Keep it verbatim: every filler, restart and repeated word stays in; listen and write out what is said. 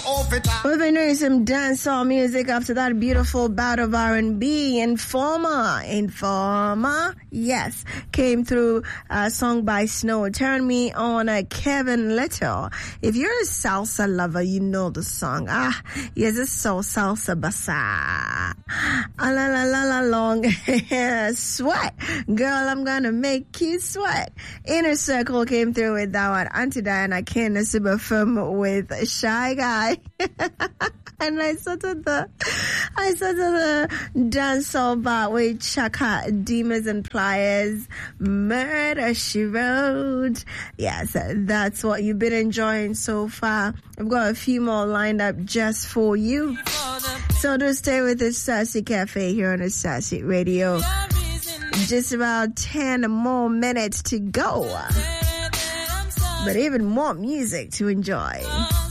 We've been doing some dancehall music after that beautiful bout of R and B. Informer, Informer, yes, came through a song by Snow. Turn Me On, uh, Kevin Little. If you're a salsa lover, you know the song. Ah, yes, it's so salsa basa. Ah, la la la la long. Sweat. Girl, I'm gonna make you sweat. Inner Circle came through with that one. Auntie Diana Ken Super Firm with Shy Guy. And I started the I started the dancehall bar with Chaka, Demons and Pliers, Murder She Wrote. Yes, that's what you've been enjoying so far. I've got a few more lined up just for you. So do stay with the Sassy Cafe here on the Sassy Radio. Just about ten more minutes to go. But even more music to enjoy.